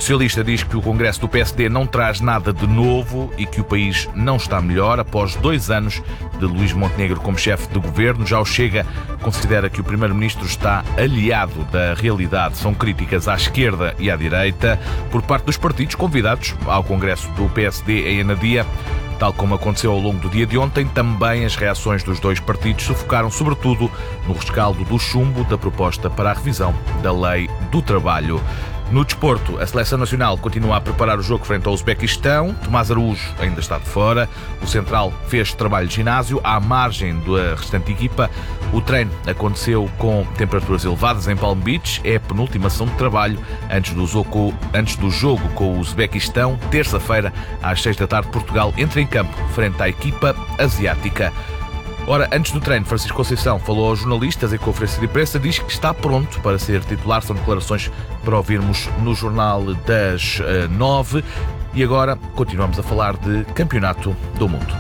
Socialista diz que o Congresso do PSD não traz nada de novo e que o país não está melhor após 2 anos de Luís Montenegro como chefe de governo. Já o Chega considera que o Primeiro-Ministro está aliado da realidade. São críticas à esquerda e à direita por parte dos partidos convidados ao Congresso do PSD em Anadia. Tal como aconteceu ao longo do dia de ontem, também as reações dos dois partidos se focaram sobretudo no rescaldo do chumbo da proposta para a revisão da Lei do Trabalho. No desporto, a Seleção Nacional continua a preparar o jogo frente ao Uzbequistão. Tomás Araújo ainda está de fora. O central fez trabalho de ginásio à margem da restante equipa. O treino aconteceu com temperaturas elevadas em Palm Beach. É a penúltima sessão de trabalho antes do jogo com o Uzbequistão. Terça-feira, às 6 da tarde, Portugal entra em campo frente à equipa asiática. Ora, antes do treino, Francisco Conceição falou aos jornalistas em conferência de imprensa, diz que está pronto para ser titular. São declarações para ouvirmos no Jornal das 9. E agora continuamos a falar de Campeonato do Mundo.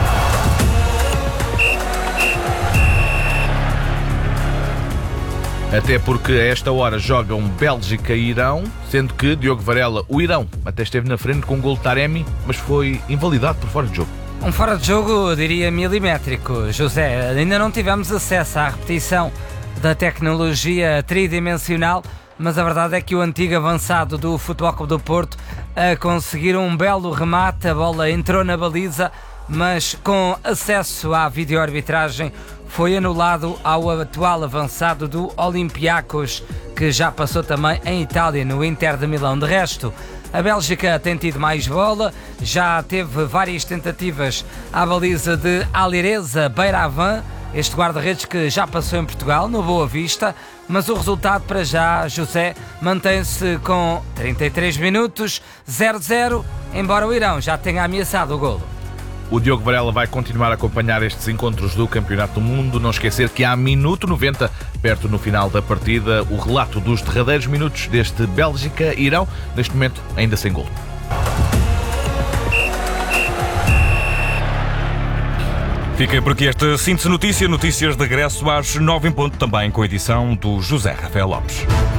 Até porque a esta hora jogam Bélgica e Irão, sendo que Diogo Varela, o Irão, até esteve na frente com um gol de Taremi, mas foi invalidado por fora de jogo. Um fora de jogo, diria, milimétrico. José, ainda não tivemos acesso à repetição da tecnologia tridimensional, mas a verdade é que o antigo avançado do Futebol Clube do Porto a conseguir um belo remate, a bola entrou na baliza, mas com acesso à videoarbitragem foi anulado ao atual avançado do Olympiacos, que já passou também em Itália, no Inter de Milão. De resto, a Bélgica tem tido mais bola, já teve várias tentativas à baliza de Alireza Beiravan, este guarda-redes que já passou em Portugal, no Boa Vista, mas o resultado para já, José, mantém-se com 33 minutos, 0-0, embora o Irão já tenha ameaçado o golo. O Diogo Varela vai continuar a acompanhar estes encontros do Campeonato do Mundo. Não esquecer que há minuto 90, perto no final da partida, o relato dos derradeiros minutos deste Bélgica-Irão, neste momento ainda sem golo. Fica por aqui esta síntese notícias de regresso às 9 em ponto, também com a edição do José Rafael Lopes.